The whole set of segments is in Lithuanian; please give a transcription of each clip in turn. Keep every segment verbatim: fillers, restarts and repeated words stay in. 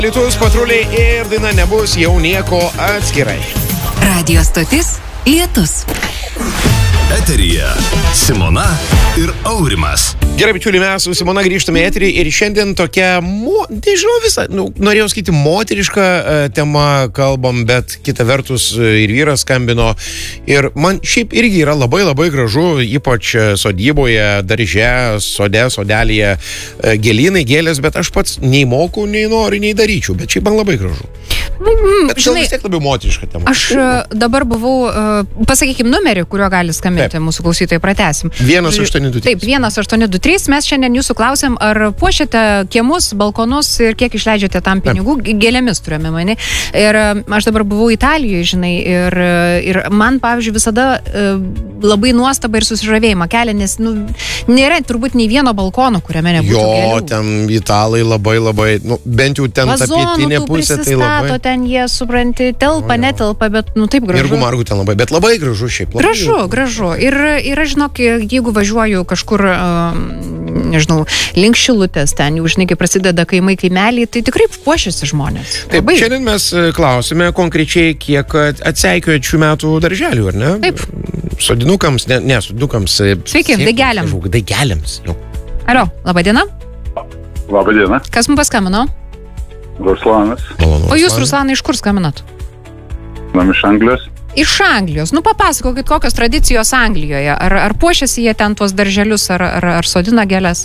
Lietuvos patruliai ir daina nebus jau nieko atskirai. Radio stotis Lietus. Eteryje Simona ir Aurimas. Gerai, bičiuliai, mes su Simona grįžtame į eterį ir šiandien tokia, mo, nežinau visą, nu, norėjau sakyti moterišką e, temą kalbam, bet kita vertus ir vyras skambino. Ir man šiaip irgi yra labai labai gražu, ypač sodyboje, darže, sode, sodelėje, e, gėlynai, gėlės, bet aš pats nei moku, nei noriu, nei daryčiau, bet šiaip man labai gražu. Mm, bet žinai, vis tiek labiau moteriška tema. Aš dabar buvau, uh, pasakykim, numerį, kuriuo gali skambinti Taip. Mūsų klausytojai, pratęsim. vienas aštuoni du trys. Taip, vienas aštuoni du trys. Mes šiandien jūsų klausėm, ar puošiate kiemus, balkonus ir kiek išleidžiate tam pinigų, gėlėmis turime mani. Ir aš dabar buvau Italijoje, žinai, ir, ir man, pavyzdžiui, visada uh, labai nuostaba ir susižavėjimą kelia, nes nu, nėra turbūt nei vieno balkono, kuriame nebūtų jo, gėlių. Jo, ten italai labai labai, nu, bent jau ten Vazonų ta pietinė pusė, tai labai... ten jie, supranti, telpa, o, netelpa, bet, nu, taip gražu. Ir gumargų ten labai, bet labai gražu šiaip. Labai gražu, gražu. Ir, ir aš, žinok, jeigu važiuoju kažkur, uh, nežinau, link Šilutės, ten jau, žinai, kai prasideda kaimai, kaimeliai, tai tikrai puošiasi žmonės. Taip, labai. Šiandien mes klausime konkrečiai, kiek atseikėjot šių metų darželių, ar ne? Taip. Sodinukams, ne, ne sodinukams. Sveiki, daigeliam. Daigeliams, jau. Alio, laba diena. Labą dieną. Kas mums paskambino? Ruslanas. Malonu, o jūs, Ruslanai, iš kur skambinat? Nam iš Anglijos. Iš Anglijos. Nu, papasakokit, kokios tradicijos Anglijoje. Ar, ar puošiasi jie ten tuos darželius, ar, ar, ar sodina gėles?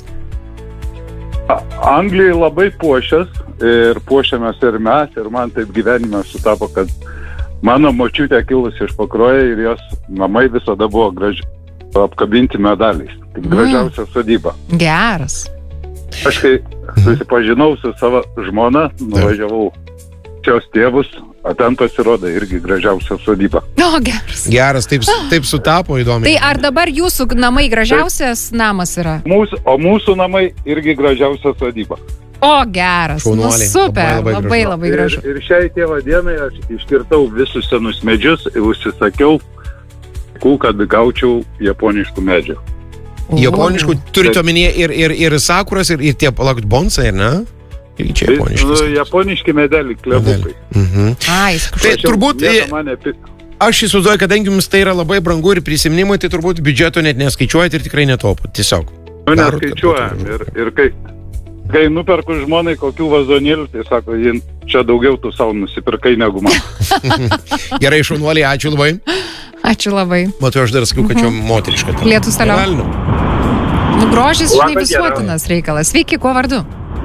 Anglijai labai puošias ir puošiamės ir mes, ir man taip gyvenime sutapo, kad mano močiutė kilusi iš Pakruojo ir jos namai visada buvo graži, apkabinti medaliais. Tai gražiausia mm. sodyba. Geras. Aš kai susipažinau su savo žmona, nuvažiavau šios tėvus, o ten pasirodo irgi gražiausia sodyba. O, geras. Geras, taip, taip sutapo įdomiai. Tai ar dabar jūsų namai gražiausias taip. Namas yra? Mūsų, o mūsų namai irgi gražiausia sodyba. O, geras. Nu, super, labai, labai, labai gražu. Ir, ir šiai tėvo dienai aš iškirtau visus senus medžius ir užsisakiau, kad gaučiau japoniškų medžių. Japoniškų turite omenyje ir, ir, ir sakuras, ir, ir tie palaukit bonsai, ne? Ir čia japoniškas. Japoniški medeliai, klebukai. Mhm. Ai, tai turbūt, aš įsivaizduoju, kadangi jums tai yra labai brangu ir prisiminimai, tai turbūt biudžeto net neskaičiuojat ir tikrai netaupot. Tiesiog. Nu, neskaičiuojam. Ir, ir kai, kai nuperku žmonai kokių vazonėlių, tai sako, jie čia daugiau tu savo nusipirkai negu man. Gerai, šaunuoliai, ačiū labai. Ačiū labai. Matau, aš dar sakiau, kad čia moteriška. Lietus toliau. Nu, grožis, žinai, visuotinas reikalas. Sveiki, kuo vardu?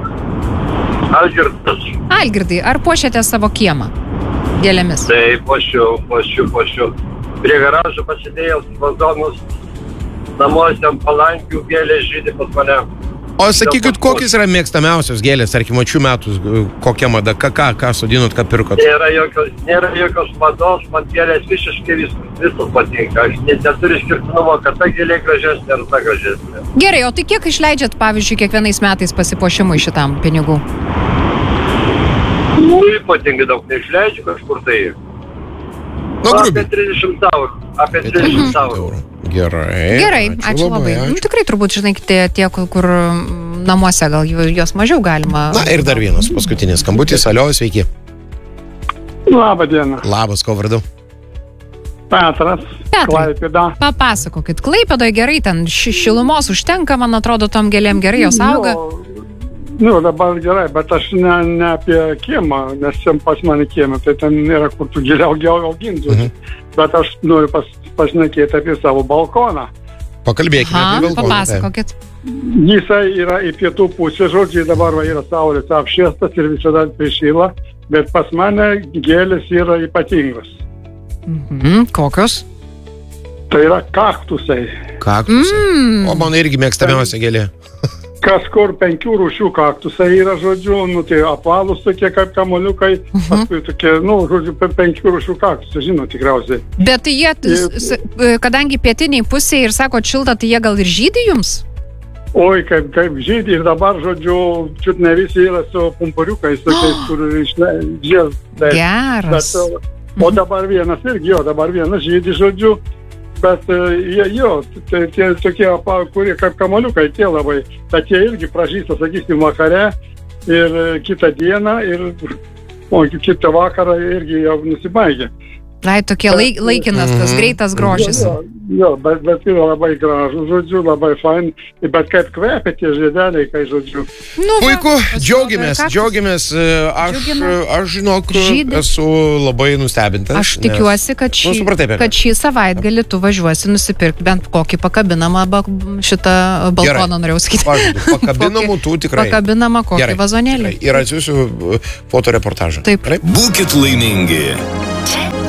Algirdas. Algirdai, ar puošiate savo kiemą gėlėmis? Tai puošiu, puošiu, puošiu. Prie garažo pasidėjęs vazonus, namuose ant palankių gėlės žydi pas mane. O sakykit, kokios yra mėgstamiausios gėlės, tarkim, šių metų, kokia mada, ką, ką, ką sodinot, ką pirkot? Nėra jokios, nėra jokios mados, man gėlės visiškai vis, visus patinka. Aš net neturiu išskirtinumo, kad ta gėlė gražesnė ar ta gražesnė. Gerai, o tai kiek išleidžiat, pavyzdžiui, kiekvienais metais pasipuošimui šitam pinigų? Nu, ypatingai daug neišleidžiu kažkur tai. Nu, grubiai. Apie trisdešimt eurų. Apie trisdešimt eurų. Gerai. Gerai, ačiū, ačiū labai. Ačiū. Nu, tikrai turbūt, žinai, tie, tie kur, kur namuose gal jos mažiau galima. Na ir dar vienas paskutinis skambutis. Alio, sveiki. Labą dieną. Labas, ko vardu? Petras. Klaipėda. Papasakokit, Klaipėdoje gerai, ten šilumos užtenka, man atrodo, tom gėlėm gerai jos auga. Nu, dabar gerai, bet aš ne, ne apie kiemą, nes ten pas mane kiemą, tai ten nėra kur tu giliau auginti. Mhm. Bet aš noriu pas, pašnekėti apie savo balkoną. Pakalbėkime Aha, apie balkoną. Papasakokit. Jisai yra į pietų pusę, žodžiu, dabar va, yra saulės apšviestas ir visada prišyla, bet pas mane gėlės yra ypatingos. Mhm, kokios? Tai yra kaktusai. Kaktusai. Mm. O mano irgi mėgstamiausia gėlė. Kažkur penkių rūšių kaktusai yra, žodžiu, nu, tai apvalus tokie kaip kamoliukai, uh-huh. paskui tokie, nu, žodžiu, penkių rūšių kaktusai, žinau, tikriausiai. Bet jie, ir, kadangi pietiniai pusėje ir sako šilta, tai jie gal ir žydi jums? Oi, kaip, kaip žydi ir dabar, žodžiu, čiut ne visi yra su pumpuriukais, tokiais, oh. kur išleidžia. Geras. Bet, o dabar vienas irgi, jo, dabar vienas žydi, žodžiu. Bet jie, jo, tai tie tokie, kurie kaip kamoliukai, tie labai, bet jie irgi pražįsta, sakysim, vakare, ir kitą dieną, ir o kitą vakarą irgi jau nusibaigė. Tai tokie laik, laikinas, tas greitas grožis. Jo, jo bet, bet yra labai gražu, žodžiu, labai fain, bet kaip kvepia tie žiedeliai, kai žodžiu. Nu, Puiku, va, džiaugiamės, kaktus. džiaugiamės. Aš, Džiugina. aš žinok, Žydi. esu labai nustebintas. Aš tikiuosi, kad šį, Nu, supratai, apie ką. kad šį savaitgalį tu važiuosi nusipirkti bent kokį pakabinamą ba, šitą balkoną, norėjau sakyti. Pažadu, pakabinamų tų tikrai. Pakabinamą kokį Gerai, vazonėlį. tikrai. Ir atsiųsiu fotoreportažą. Taip. Gerai? Būkit laimingi. Čia